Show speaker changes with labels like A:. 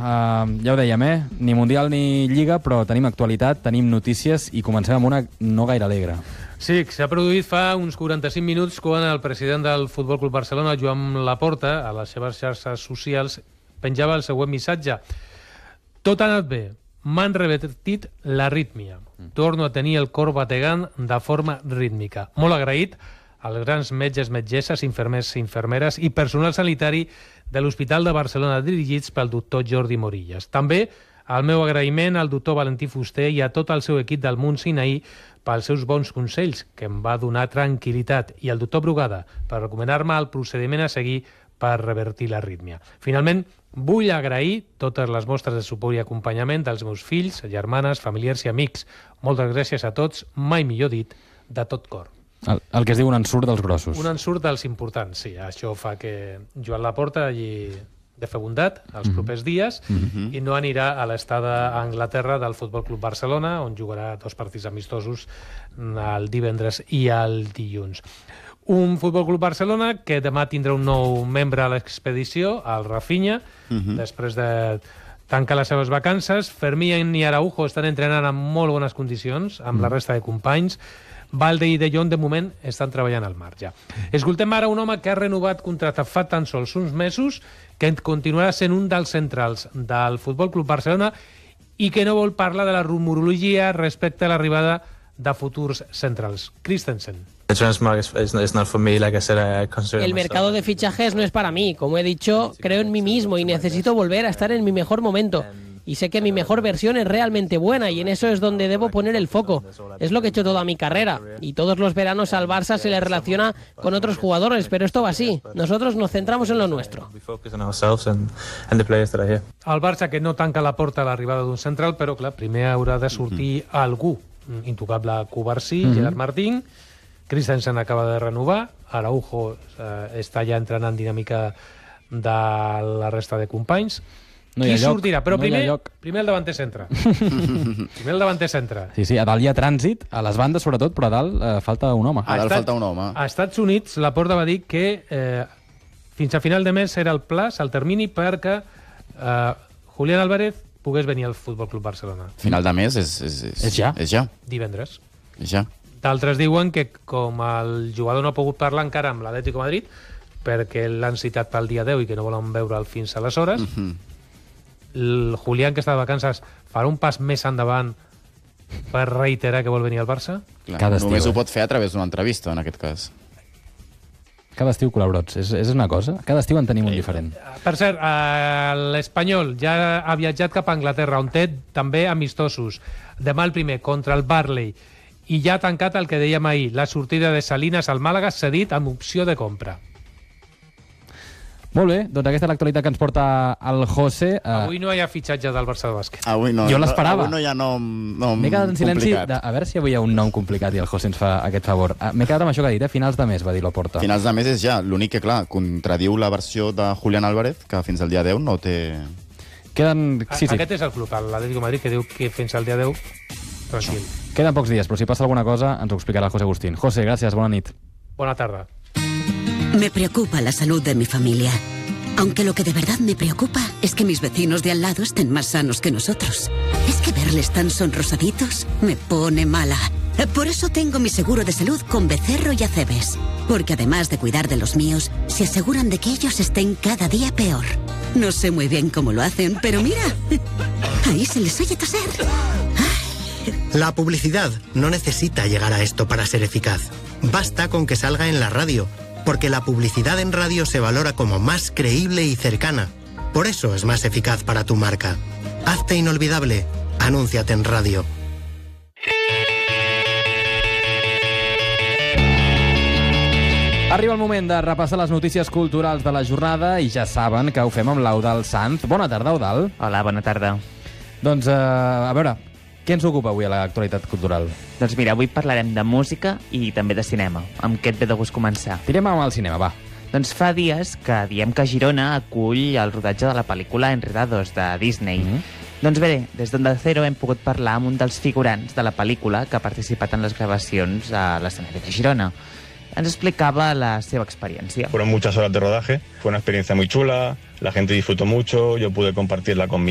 A: ja ho dèiem, ni Mundial ni Lliga, però tenim actualitat, tenim notícies i comencem amb una no gaire alegre.
B: Sí, s'ha produït fa uns 45 minuts quan el president del Futbol Club Barcelona, Joan Laporta, a les seves xarxes socials, penjava el següent missatge. Tot ha anat bé. M'han revertit l'arrítmia. Torno a tenir el cor bategant de forma rítmica. Molt agraït als grans metges, metgesses, infermers, infermeres i personal sanitari de l'Hospital de Barcelona dirigits pel doctor Jordi Morillas. També el meu agraïment al doctor Valentí Fuster i a tot el seu equip del Munt Sinaí pels seus bons consells, que em va donar tranquil·litat, i al doctor Brugada per recomanar-me el procediment a seguir per revertir l'arrítmia. Finalment, vull agrair totes les mostres de suport i acompanyament dels meus fills, germanes, familiars i amics. Moltes gràcies a tots, mai millor dit, de tot cor.
A: El que es diu un ensurt dels grossos.
B: Un ensurt dels importants, sí. Això fa que Joan Laporta hagi de fer bondat els propers dies i no anirà a l'estada a Anglaterra del Futbol Club Barcelona, on jugarà 2 partits amistosos el divendres i el dilluns. Un Futbol Club Barcelona que demà tindrà un nou membre a l'expedició, el Rafinha, després de tancar les seves vacances. Fermín i Araujo estan entrenant en molt bones condicions amb la resta de companys. Valde i De Jong, de moment, estan treballant al marge. Escoltem ara un home que ha renovat contracte fa tan sols uns mesos, que continuarà sent un dels centrals del Futbol Club Barcelona i que no vol parlar de la rumorologia respecte a l'arribada de futurs centrals. Christensen.
C: El mercado de fichajes no es para mí. Como he dicho, creo en mí mismo y necesito volver a estar en mi mejor momento. Y sé que mi mejor versión es realmente buena y en eso es donde debo poner el foco. Es lo que he hecho toda mi carrera. Y todos los veranos al Barça se le relaciona con otros jugadores, pero esto va así. Nosotros nos centramos en lo nuestro.
B: El Barça que no tanca la porta a l'arribada d'un central, però clar, primer haurà de sortir algú. Intocable Cubarsí, Gerard Martín, Christensen acaba de renovar, Araujo està ja entrenant dinàmica de la resta de companys. Qui sortirà? Però primer el davanter centre. Primer el davanter centre.
A: Sí, a dalt hi ha trànsit, a les bandes sobretot, però a dalt falta un home.
D: A dalt falta un home.
B: A Estats Units, Laporta va dir que fins a final de mes era el plaç, el termini, perquè Julián Álvarez pogués venir al Futbol Club Barcelona.
D: Final de mes és ja.
B: Divendres.
D: És ja.
B: D'altres diuen que com el jugador no ha pogut parlar encara amb l'Atlético de Madrid perquè l'han citat pel dia 10 i que no volen veure'l fins aleshores, el Julián, que està de vacances, farà un pas més endavant per reiterar que vol venir al Barça?
D: Clar, només ho pot fer a través d'una entrevista, en aquest cas.
A: Cada estiu col·laborats, és una cosa? Cada estiu en tenim un diferent.
B: Per cert, l'Espanyol ja ha viatjat cap a Anglaterra, on té també amistosos. Demà el primer, contra el Burnley. I ja ha tancat el que dèiem ahir, la sortida de Salinas al Màlaga, cedit amb opció de compra.
A: Molt bé, doncs aquesta és l'actualitat que ens porta el José.
B: Avui no hi ha fitxatge del Barça de bàsquet.
D: Avui no.
A: Jo l'esperava.
D: Avui no hi ha nom
A: M'he quedat en silenci,
D: complicat.
A: a veure si avui hi ha un nom complicat i el José ens fa aquest favor. M'he quedat amb això que ha dit, finals de mes, va dir Laporta.
D: Finals de mes és ja. L'únic que, clar, contradiu la versió de Julián Álvarez, que fins al dia 10 no té...
A: Queden... Sí.
B: Aquest és el club, l'Atlético de Madrid, que diu que fins al dia 10 tranquil.
A: Queden pocs dies, però si passa alguna cosa ens ho explicarà el José Agustín. José, gràcies, bona nit.
B: Bona tarda.
E: Me preocupa la salud de mi familia. Aunque lo que de verdad me preocupa es que mis vecinos de al lado estén más sanos que nosotros. Es que verles tan sonrosaditos me pone mala. Por eso tengo mi seguro de salud con Becerro y Acebes. Porque además de cuidar de los míos, se aseguran de que ellos estén cada día peor. No sé muy bien cómo lo hacen, pero mira, ahí se les oye toser.
F: La publicidad no necesita llegar a esto para ser eficaz. Basta con que salga en la radio, porque la publicidad en radio se valora como más creíble y cercana. Por eso es más eficaz para tu marca. Hazte inolvidable. Anúnciate en radio.
A: Arriba el moment de repassar les notícies culturals de la jornada i ja saben que ho fem amb l'Eudald Sanz. Bona tarda, Eudald.
G: Hola, bona tarda.
A: Doncs, a veure, què ens ocupa avui a l'actualitat cultural?
G: Doncs mira, avui parlarem de música i també de cinema. Amb què et ve de gust començar?
A: Tirem amb el cinema, va.
G: Doncs fa dies que diem que Girona acull el rodatge de la pel·lícula Enredados, de Disney. Doncs bé, des d'Onda Cero hem pogut parlar amb un dels figurants de la pel·lícula que ha participat en les gravacions a l'escenari de Girona. Ens explicaba la seva experiencia.
H: Fueron muchas horas de rodaje, fue una experiencia muy chula, la gente disfrutó mucho, yo pude compartirla con mi